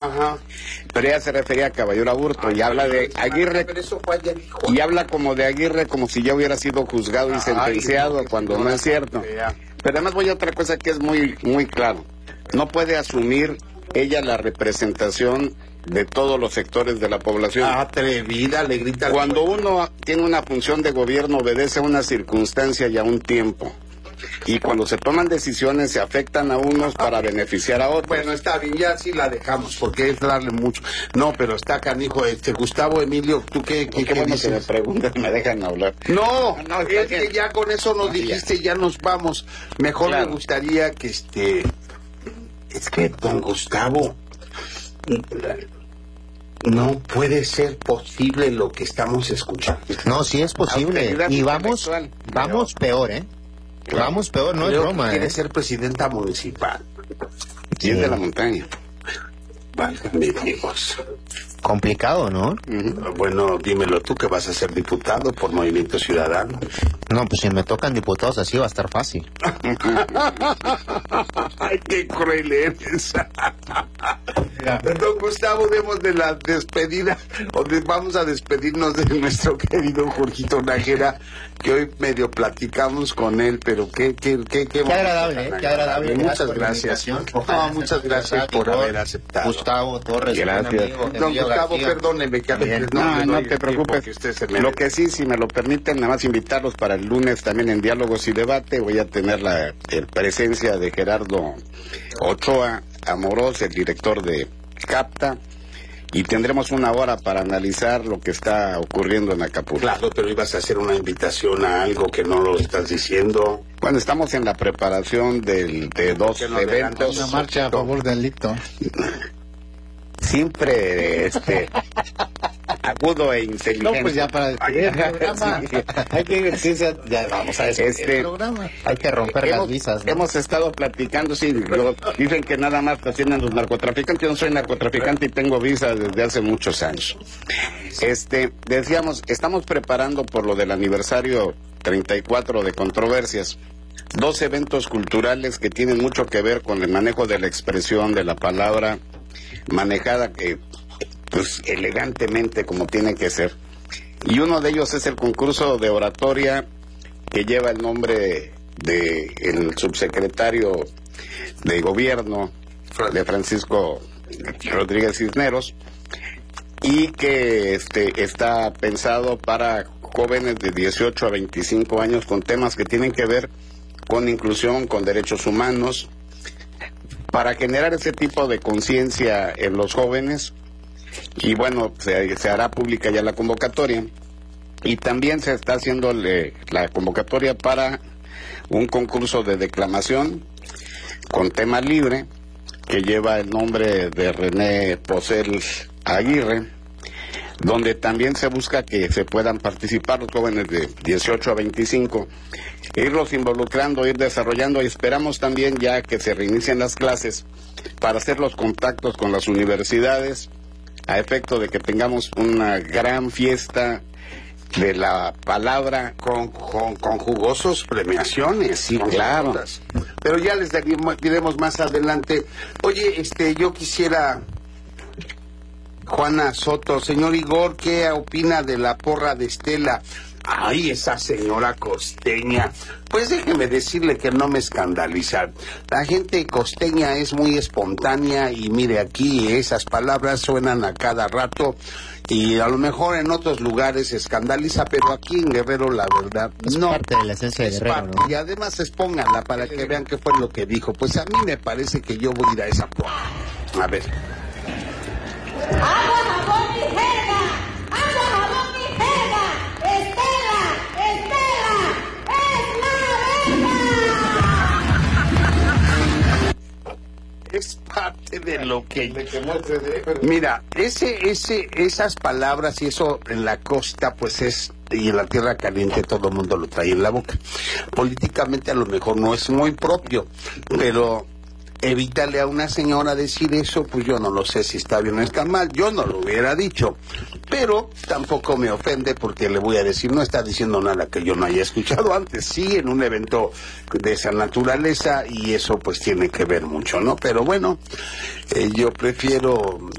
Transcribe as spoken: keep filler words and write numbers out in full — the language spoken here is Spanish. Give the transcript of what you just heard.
Ajá. Pero ella se refería a Caballero Aburto. Ay, y habla de Aguirre. Pero eso fue ayer, hijo. Y habla como de Aguirre, como si ya hubiera sido juzgado y sentenciado, Ay, no, cuando no, no es cierto. Sea. Pero además voy a otra cosa que es muy, muy claro. No puede asumir ella la representación de todos los sectores de la población. Atrevida, le grita. Cuando uno tiene una función de gobierno, obedece a una circunstancia y a un tiempo. Y cuando se toman decisiones, se afectan a unos para beneficiar a otros. Bueno, está bien, ya sí la dejamos, porque es darle mucho. No, pero está canijo, este, Gustavo Emilio, ¿tú qué, qué, qué bueno que me preguntan, me dejan hablar? No, no, es que ya con eso nos dijiste, ya. ya nos vamos. Mejor claro. Me gustaría que, este, es que, don Gustavo, no puede ser posible lo que estamos escuchando. No, sí es posible, y vamos, vamos peor, ¿eh? Claro. Vamos peor, no Creo es broma. Que quiere ¿eh? ser presidenta municipal. Y es de la montaña. Válgame Dios. Complicado, ¿no? Uh-huh. Bueno, dímelo tú, que vas a ser diputado por Movimiento Ciudadano. No, pues si me tocan diputados así va a estar fácil. Ay, qué cruel eres. Don Gustavo, demos de la despedida, o de, vamos a despedirnos de nuestro querido Jorgito Nájera, que hoy medio platicamos con él, pero qué qué qué qué, qué agradable, eh, qué agradable. Muchas gracias. No, muchas gracias por haber aceptado. Gustavo Torres, gracias. Amigo, Don Gustavo, García. Perdóneme que a veces no, no, no, no te preocupes. Me... Lo que sí, si me lo permiten, nada más invitarlos para el lunes también en Diálogos y Debate. Voy a tener la eh, presencia de Gerardo Ochoa Amorós, el director de CAPTA, y tendremos una hora para analizar lo que está ocurriendo en Acapulco. Claro, pero ibas a hacer una invitación a algo que no lo estás diciendo. Bueno, estamos en la preparación del, de dos eventos. Una marcha a favor del delito. Siempre este agudo e inteligente. No, pues ya para despedir el programa. Sí. Hay que divertirse, ya vamos a despedir este, el programa. Hay que romper hemos, las visas, ¿no? Hemos estado platicando, sí, lo, dicen que nada más lo tienen los narcotraficantes. Yo no soy narcotraficante y tengo visa desde hace muchos años. Este, decíamos, estamos preparando por lo del aniversario treinta y cuatro de Controversias, dos eventos culturales que tienen mucho que ver con el manejo de la expresión, de la palabra, manejada que pues elegantemente como tiene que ser, y uno de ellos es el concurso de oratoria que lleva el nombre de el subsecretario de gobierno de Francisco Rodríguez Cisneros, y que este está pensado para jóvenes de dieciocho a veinticinco años con temas que tienen que ver con inclusión, con derechos humanos, para generar ese tipo de conciencia en los jóvenes. Y bueno, se, se hará pública ya la convocatoria, y también se está haciendo le, la convocatoria para un concurso de declamación con tema libre que lleva el nombre de René Posel Aguirre, donde también se busca que se puedan participar los jóvenes de dieciocho a veinticinco, irlos involucrando, ir desarrollando, y esperamos también ya que se reinicien las clases para hacer los contactos con las universidades a efecto de que tengamos una gran fiesta de la palabra con, con, con jugosos premiaciones. Sí, claro. Cosas. Pero ya les diremos, diremos más adelante. Oye, este, yo quisiera, Juana Soto, señor Igor, ¿qué opina de la porra de Estela? Ay, esa señora costeña. Pues déjeme decirle que no me escandaliza. La gente costeña es muy espontánea, y mire, aquí esas palabras suenan a cada rato, y a lo mejor en otros lugares escandaliza, pero aquí en Guerrero la verdad es no. parte de la esencia de Guerrero, parte, ¿no? Y además expónganla para que vean qué fue lo que dijo. Pues a mí me parece que yo voy a ir a esa porra. A ver. ¡Agua, jabón y jerga! ¡Agua, jabón y jerga! ¡Estela! ¡Estela! ¡Es la Es parte de lo que... Mira, ese, ese, esas palabras y eso en la costa, pues es... Y en la tierra caliente todo el mundo lo trae en la boca. Políticamente a lo mejor no es muy propio, pero... Evítale a una señora decir eso, pues yo no lo sé si está bien o está mal, yo no lo hubiera dicho, pero tampoco me ofende porque le voy a decir, no está diciendo nada que yo no haya escuchado antes, sí, en un evento de esa naturaleza, y eso pues tiene que ver mucho, ¿no? Pero bueno, eh, yo prefiero